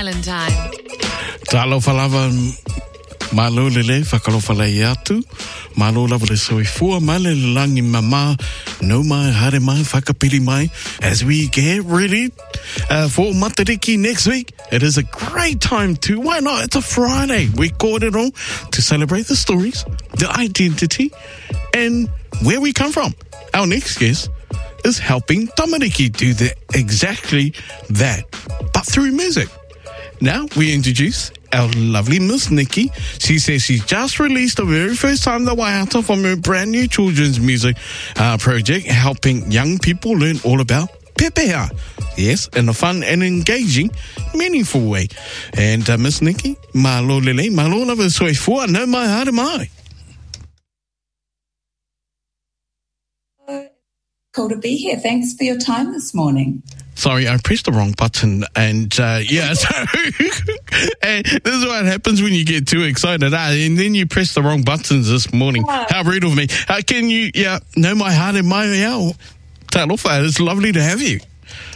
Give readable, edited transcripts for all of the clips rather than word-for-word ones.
Valentine. Talofa lava malo lele whakalofa lei atu. Malo lava le soifua male le langi mama. No mai, hare mai, whakapiri mai. As we get ready for Matariki next week, it is a great time to, why not? It's a Friday. We caught it all to celebrate the stories, the identity, and where we come from. Our next guest is helping Tamariki do exactly that, but through music. Now we introduce our lovely Miss Nikki. She says she just released the very first time the Waiata from her brand new children's music project, helping young people learn all about pepehā. Yes, in a fun and engaging, meaningful way. And Miss Nikki, malo lele, malo lava soifua, no mai hare mai. Cool to be here. Thanks for your time this morning. Sorry, I pressed the wrong button, and so and this is what happens when you get too excited, and then you press the wrong buttons this morning. How rude of me. Can you, know my heart and my talofa. It's lovely to have you.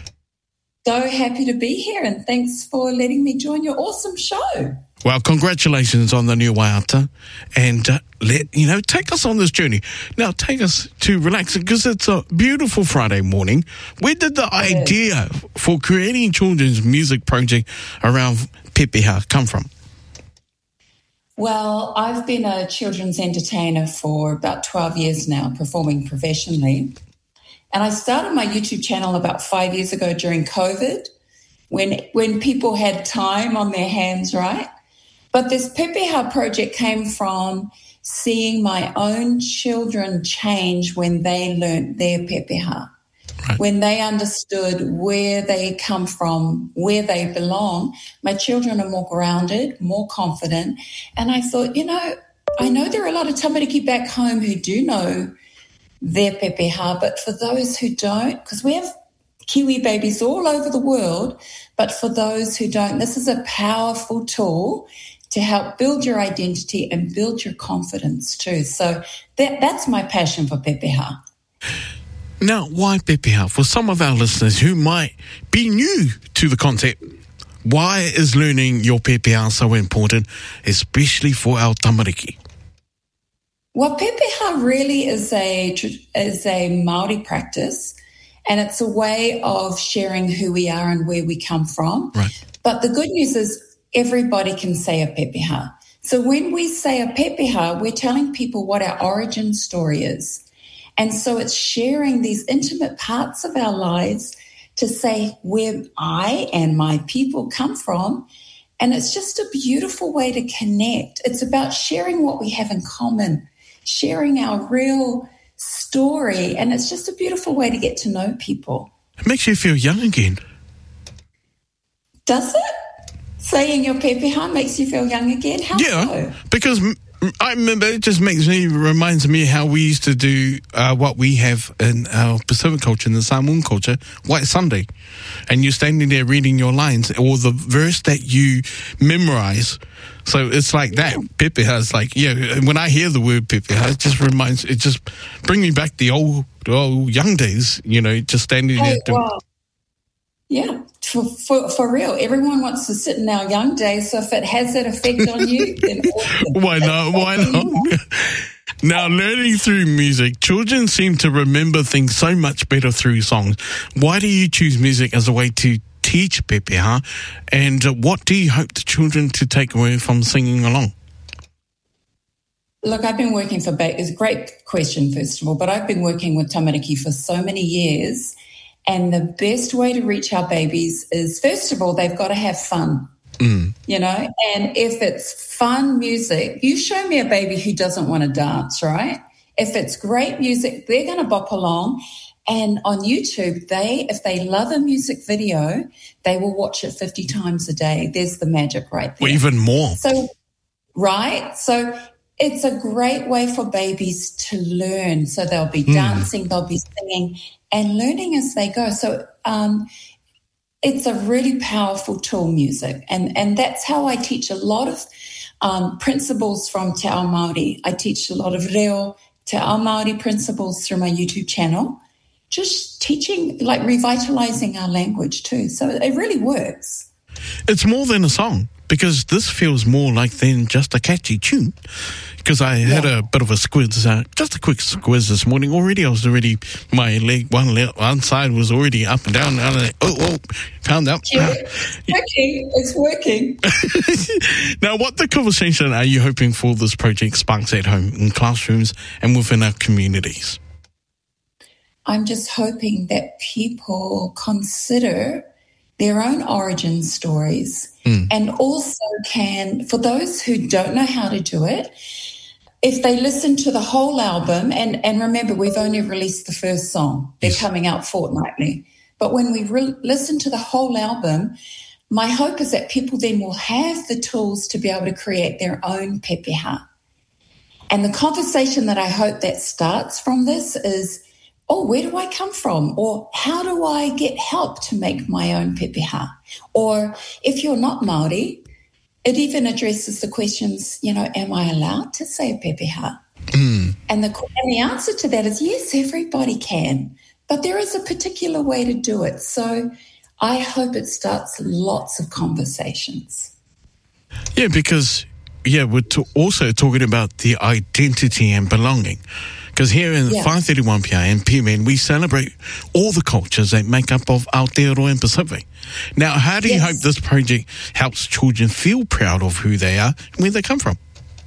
So happy to be here, and thanks for letting me join your awesome show. Well, congratulations on the new Waiata, and take us on this journey. Now, take us to relaxing, because it's a beautiful Friday morning. Where did the idea for creating a children's music project around pepehā come from? Well, I've been a children's entertainer for about 12 years now, performing professionally. And I started my YouTube channel about 5 years ago during COVID, when people had time on their hands, right? But this pepehā project came from seeing my own children change when they learnt their pepehā, when they understood where they come from, where they belong. My children are more grounded, more confident. And I thought, I know there are a lot of tamariki back home who do know their pepehā, but for those who don't, because we have Kiwi babies all over the world, but for those who don't, this is a powerful tool to help build your identity and build your confidence too. So that's my passion for pepehā. Now, why pepehā? For some of our listeners who might be new to the concept, why is learning your pepehā so important, especially for our tamariki? Well, pepehā really is a Māori practice, and it's a way of sharing who we are and where we come from. Right. But the good news is everybody can say a pepehā. So when we say a pepehā, we're telling people what our origin story is. And so it's sharing these intimate parts of our lives to say where I and my people come from. And it's just a beautiful way to connect. It's about sharing what we have in common, sharing our real story. And it's just a beautiful way to get to know people. It makes you feel young again. Does it? Saying your pepehā makes you feel young again? How so? Because I remember it just reminds me how we used to do what we have in our Pacific culture, in the Samoan culture, White Sunday. And you're standing there reading your lines or the verse that you memorize. So it's like that. Pepehā is like, when I hear the word pepehā, it just brings me back the old young days, just standing there. Yeah, for real. Everyone wants to sit in our young days, so if it has that effect on you, then awesome. Why not? Now, learning through music, children seem to remember things so much better through songs. Why do you choose music as a way to teach pepehā, and what do you hope the children to take away from singing along? Look, I've been working for it's a great question, first of all, but I've been working with tamariki for so many years. And the best way to reach our babies is, first of all, they've got to have fun, and if it's fun music, you show me a baby who doesn't want to dance, right? If it's great music, they're going to bop along. And on YouTube, if they love a music video, they will watch it 50 times a day. There's the magic right there. Or even more. So it's a great way for babies to learn. So they'll be dancing, they'll be singing, and learning as they go. So it's a really powerful tool, music. And that's how I teach a lot of principles from Te Ao Māori. I teach a lot of reo Te Ao Māori principles through my YouTube channel. Just teaching, like revitalizing our language too. So it really works. It's more than a song, because this feels more like than just a catchy tune. Because I had a bit of a squiz, just a quick squiz this morning. My leg, one side was already up and down. Calm down. It's working. Now, what the conversation are you hoping for this project sparks at home, in classrooms and within our communities? I'm just hoping that people consider their own origin stories and also can, for those who don't know how to do it, if they listen to the whole album, and remember, we've only released the first song. They're coming out fortnightly. But when we listen to the whole album, my hope is that people then will have the tools to be able to create their own pepeha. And the conversation that I hope that starts from this is, where do I come from? Or how do I get help to make my own pepeha? Or if you're not Māori, it even addresses the questions, am I allowed to say pepeha? And the answer to that is yes, everybody can. But there is a particular way to do it. So I hope it starts lots of conversations. Yeah, because, we're also talking about the identity and belonging. Because here in 531 PI and PMN, we celebrate all the cultures that make up of Aotearoa and Pacific. Now, how do you hope this project helps children feel proud of who they are and where they come from?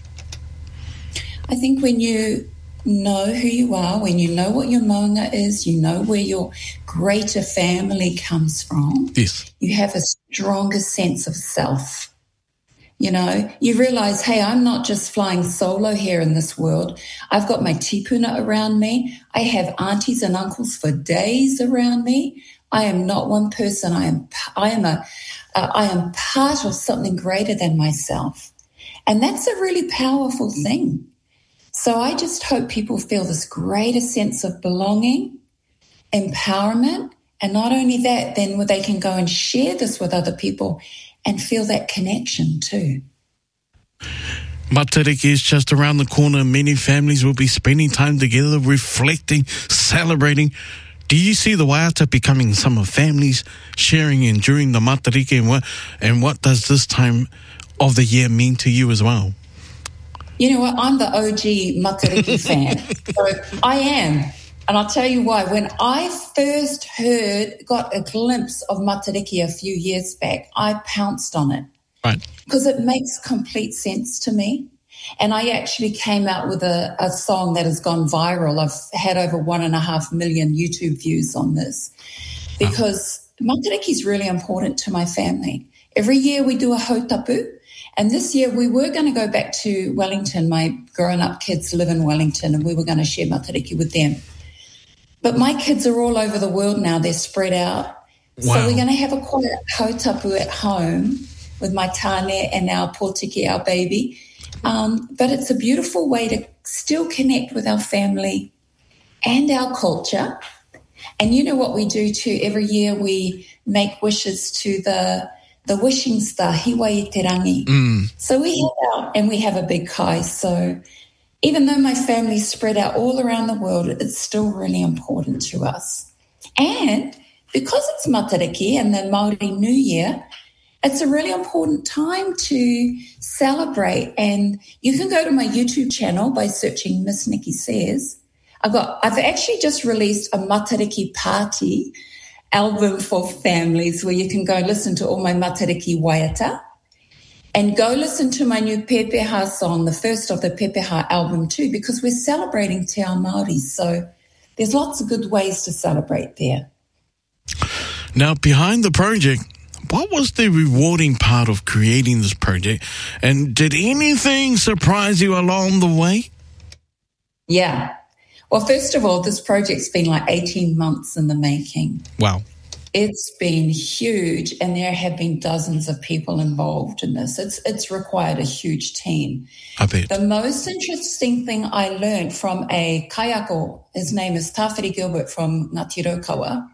I think when you know who you are, when you know what your maunga is, you know where your greater family comes from, you have a stronger sense of self. You realize, hey, I'm not just flying solo here in this world. I've got my tipuna around me. I have aunties and uncles for days around me. I am not one person. I am part of something greater than myself. And that's a really powerful thing. So I just hope people feel this greater sense of belonging, empowerment, and not only that, then they can go and share this with other people and feel that connection too. Matariki is just around the corner. Many families will be spending time together, reflecting, celebrating. Do you see the waiata becoming summer families, sharing and enduring the Matariki? And what does this time of the year mean to you as well? You know what? I'm the OG Matariki fan. So I am. And I'll tell you why. When I first got a glimpse of Matariki a few years back, I pounced on it. Right. Because it makes complete sense to me. And I actually came out with a song that has gone viral. I've had over 1.5 million YouTube views on this because Matariki is really important to my family. Every year we do a hautapu. And this year we were going to go back to Wellington. My grown-up kids live in Wellington and we were going to share Matariki with them. But my kids are all over the world now. They're spread out. Wow. So we're going to have a quiet hautapu at home with my tāne and our pōtiki, our baby. But it's a beautiful way to still connect with our family and our culture. And you know what we do too? Every year we make wishes to the wishing star, Hiwa i te rangi. So we have a big kai. So even though my family's spread out all around the world, it's still really important to us. And because it's Matariki and the Māori New Year, it's a really important time to celebrate. And you can go to my YouTube channel by searching Miss Nikki Says. I've actually just released a Matariki party album for families where you can go listen to all my Matariki waiata. And go listen to my new pepeha song, the first of the pepeha album too, because we're celebrating Te Ao Māori. So there's lots of good ways to celebrate there. Now, behind the project, what was the rewarding part of creating this project? And did anything surprise you along the way? Yeah. Well, first of all, this project's been like 18 months in the making. Wow. It's been huge, and there have been dozens of people involved in this. It's required a huge team. I bet. The most interesting thing I learned from a kaiako, his name is Tawhiri Gilbert from Ngāti Raukawa,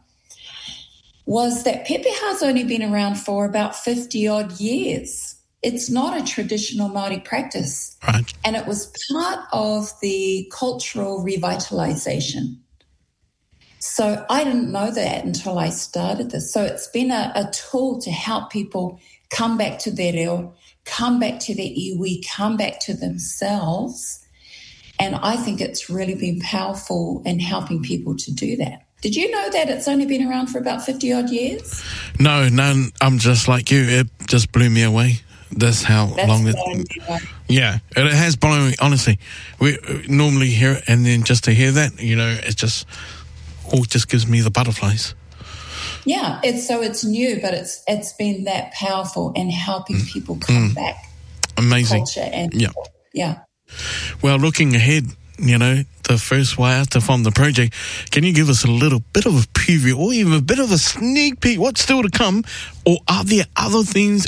was that pepeha's only been around for about 50-odd years. It's not a traditional Māori practice. Right. And it was part of the cultural revitalisation. So I didn't know that until I started this. So it's been a tool to help people come back to their reo, come back to their iwi, come back to themselves. And I think it's really been powerful in helping people to do that. Did you know that it's only been around for about 50-odd years? No, I'm just like you. It just blew me away. That's long it... Yeah, it has blown me, honestly. We normally hear it, and then just to hear that, it just gives me the butterflies. Yeah, it's new, but it's been that powerful in helping people come back. Amazing. To culture and yeah. Well, looking ahead, the first Waiata from the project, can you give us a little bit of a preview or even a bit of a sneak peek what's still to come? Or are there other things,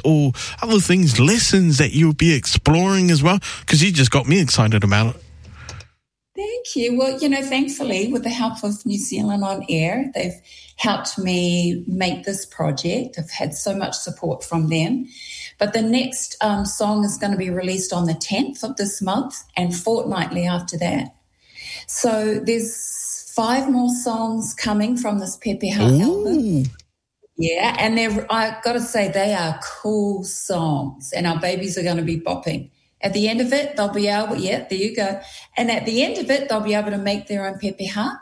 lessons that you'll be exploring as well? Because you just got me excited about it. Thank you. Well, thankfully, with the help of New Zealand On Air, they've helped me make this project. I've had so much support from them. But the next song is going to be released on the 10th of this month and fortnightly after that. So there's 5 more songs coming from this Pepeha album. Yeah, and I've got to say, they are cool songs, and our babies are going to be bopping. At the end of it, they'll be able, there you go. And at the end of it, they'll be able to make their own pepeha.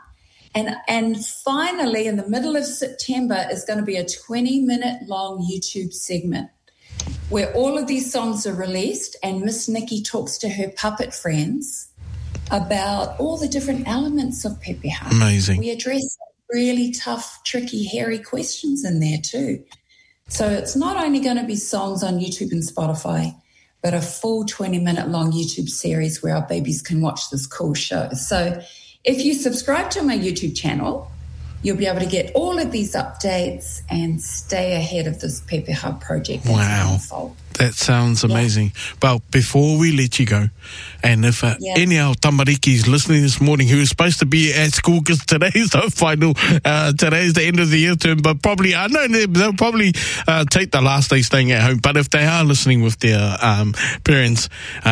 And finally, in the middle of September, is going to be a 20-minute long YouTube segment where all of these songs are released and Miss Nikki talks to her puppet friends about all the different elements of pepeha. Amazing. We address really tough, tricky, hairy questions in there too. So it's not only going to be songs on YouTube and Spotify, but a full 20-minute long YouTube series where our babies can watch this cool show. So if you subscribe to my YouTube channel, you'll be able to get all of these updates and stay ahead of this Pepeha project. Wow. That sounds amazing. Well, before we let you go, and if any of our tamariki is listening this morning who is supposed to be at school, because today's the final, today's the end of the year term, but probably, I know they'll probably take the last day staying at home, but if they are listening with their parents,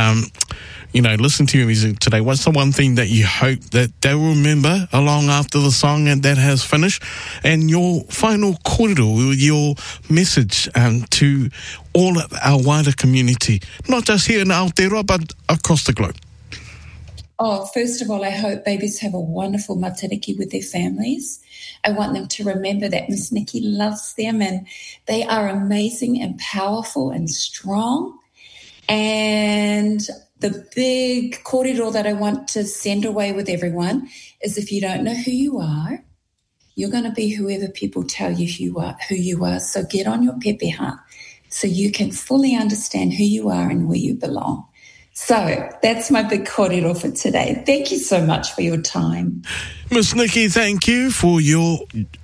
listen to your music today. What's the one thing that you hope that they will remember along after the song and that has finished? And your final kōrero, your message to all of our wider community, not just here in Aotearoa, but across the globe. Oh, first of all, I hope babies have a wonderful matariki with their families. I want them to remember that Miss Nikki loves them and they are amazing and powerful and strong. And the big kōrero that I want to send away with everyone is if you don't know who you are, you're going to be whoever people tell you who you are. So get on your pepeha so you can fully understand who you are and where you belong. So that's my big kōrero for today. Thank you so much for your time. Miss Nikki, thank you for your,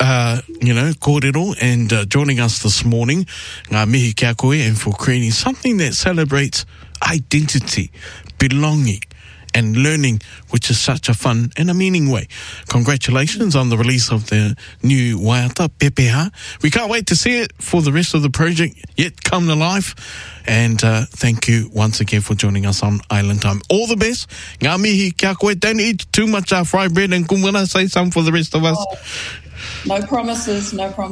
kōrero and joining us this morning. Ngā mihi kia koe, and for creating something that celebrates identity, belonging, and learning, which is such a fun and a meaning way. Congratulations on the release of the new Waiata, Pepeha. We can't wait to see it for the rest of the project yet come to life. And thank you once again for joining us on Island Time. All the best. Ngā mihi kia koe. Don't eat too much fried bread and kumara. Say some for the rest of us. No promises.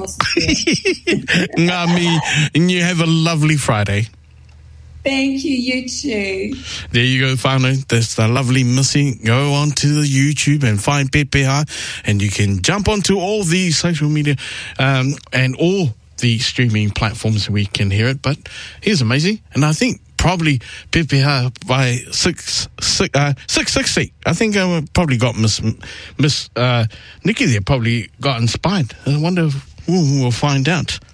Ngā mihi. And you have a lovely Friday. Thank you, you too. There you go, whānau. That's the lovely Missy. Go on to the YouTube and find Pepeha, and you can jump onto all the social media and all the streaming platforms we can hear it. But here's amazing, and I think probably Pepeha by 660. I think I probably got Miss Nikki there, probably got inspired. I wonder if we'll find out.